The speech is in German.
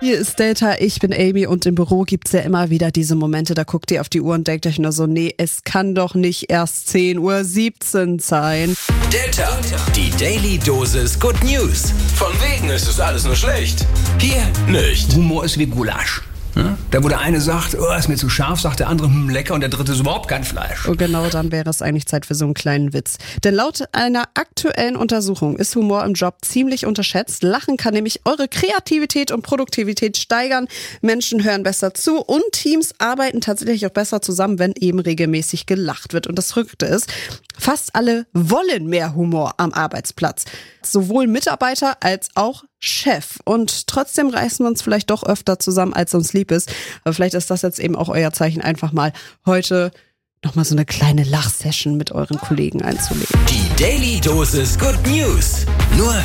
Hier ist Delta, ich bin Amy und im Büro gibt's ja immer wieder diese Momente, da guckt ihr auf die Uhr und denkt euch nur so, nee, es kann doch nicht erst 10:17 Uhr sein. Delta, die Daily Dosis Good News. Von wegen ist es alles nur schlecht. Hier nicht. Humor ist wie Gulasch. Da wo der eine sagt, oh, ist mir zu scharf, sagt der andere, lecker, und der dritte ist überhaupt kein Fleisch. Und genau dann wäre es eigentlich Zeit für so einen kleinen Witz. Denn laut einer aktuellen Untersuchung ist Humor im Job ziemlich unterschätzt. Lachen kann nämlich eure Kreativität und Produktivität steigern. Menschen hören besser zu und Teams arbeiten tatsächlich auch besser zusammen, wenn eben regelmäßig gelacht wird. Und das Verrückte ist, fast alle wollen mehr Humor am Arbeitsplatz. Sowohl Mitarbeiter als auch Chef. Und trotzdem reißen wir uns vielleicht doch öfter zusammen, als uns lieb ist. Aber vielleicht ist das jetzt eben auch euer Zeichen, einfach mal heute nochmal so eine kleine Lachsession mit euren Kollegen einzulegen. Die Daily Dosis Good News. Nur